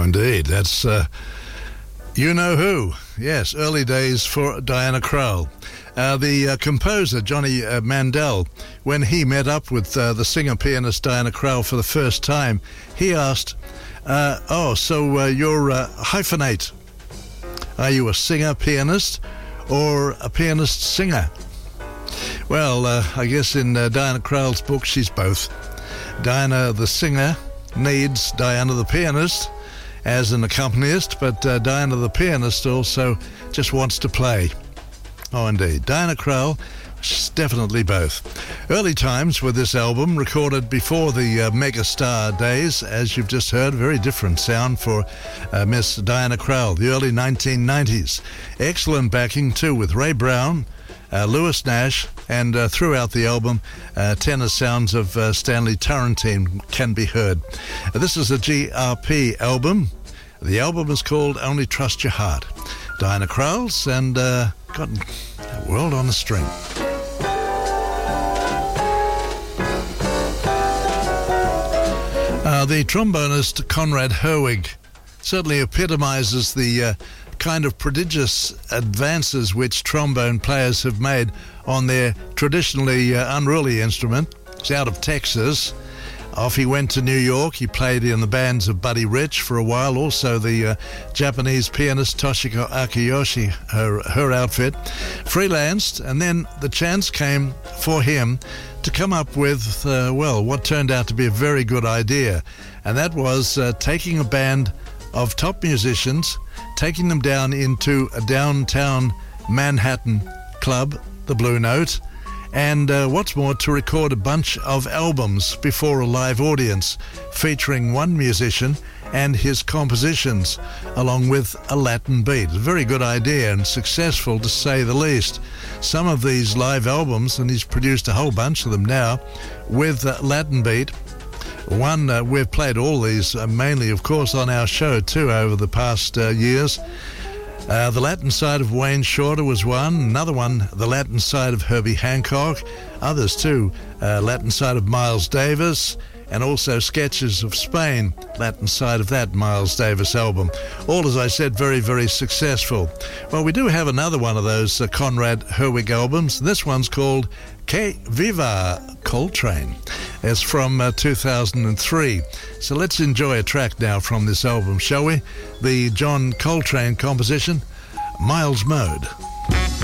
indeed. That's You Know Who. Yes, early days for Diana Krall. The composer, Johnny Mandel, when he met up with the singer-pianist Diana Krall for the first time, he asked, you're a hyphenate. Are you a singer-pianist or a pianist-singer? Well, I guess in Diana Krall's book, she's both. Diana the singer needs Diana the pianist as an accompanist, but Diana the pianist also just wants to play. Oh, indeed. Diana Krall, she's definitely both. Early times with this album, recorded before the megastar days, as you've just heard, very different sound for Miss Diana Krall, the early 1990s. Excellent backing, too, with Ray Brown, Lewis Nash, and throughout the album, tenor sounds of Stanley Turrentine can be heard. This is a GRP album. The album is called Only Trust Your Heart. Diana Krall's and got World on the String. The trombonist Conrad Herwig certainly epitomizes the kind of prodigious advances which trombone players have made on their traditionally unruly instrument. He's out of Texas. Off he went to New York. He played in the bands of Buddy Rich for a while. Also the Japanese pianist Toshiko Akiyoshi, her outfit. Freelanced, and then the chance came for him to come up with, what turned out to be a very good idea. And that was taking a band of top musicians, taking them down into a downtown Manhattan club, the Blue Note, and what's more, to record a bunch of albums before a live audience, featuring one musician and his compositions, along with a Latin beat. A very good idea and successful, to say the least. Some of these live albums, and he's produced a whole bunch of them now, with Latin beat. One, we've played all these, mainly, of course, on our show, too, over the past years. The Latin side of Wayne Shorter was one. Another one, the Latin side of Herbie Hancock. Others, too. Latin side of Miles Davis. And also Sketches of Spain, Latin side of that Miles Davis album. All, as I said, very, very successful. Well, we do have another one of those Conrad Herwig albums. This one's called Que Viva Coltrane. It's from 2003. So let's enjoy a track now from this album, shall we? The John Coltrane composition, Miles Mode.